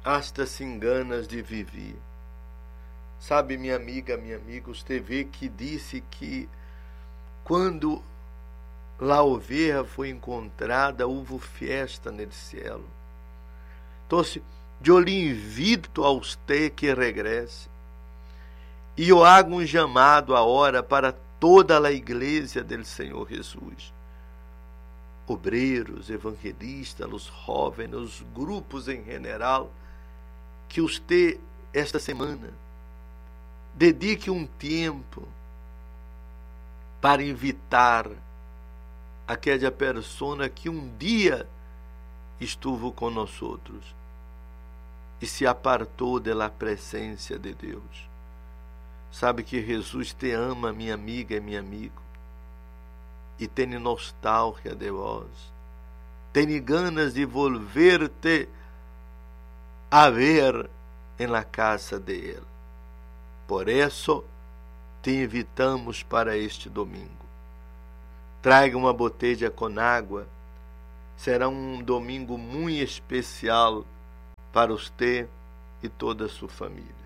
hasta se enganas de viver. Sabe, minha amiga, minha amiga, você vê que disse que quando a ovelha foi encontrada, houve festa no céu. Então, eu lhe invito a você que regresse. E eu hago um chamado agora para toda a igreja do Senhor Jesus. Obreiros, evangelistas, os jovens, os grupos em geral, que você, esta semana, dedique um tempo para invitar aquela pessoa que um dia estuvo conosco e se apartou da presença de Deus. Sabe que Jesus te ama, minha amiga e meu amigo, e tem nostalgia de vós, tem ganas de volver-te a ver em la casa de Ele. Por isso, te invitamos para este domingo. Traga uma botella com água. Será um domingo muito especial para você e toda a sua família.